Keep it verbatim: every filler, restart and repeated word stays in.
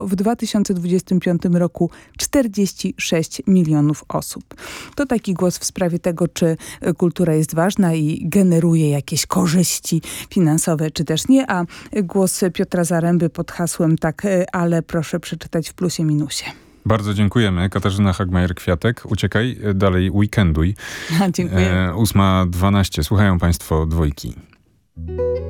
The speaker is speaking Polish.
w dwa tysiące dwudziestym piątym roku czterdzieści sześć milionów osób. To taki głos w sprawie tego, czy kultura jest ważna i generuje jakieś korzyści finansowe, czy też nie, a głos Piotra Zaręby pod hasłem tak, ale proszę przeczytać w plusie minusie. Bardzo dziękujemy. Katarzyna Hagmajer-Kwiatek. Uciekaj, dalej weekenduj. Dziękuję. ósma dwanaście. Słuchają Państwo Dwójki.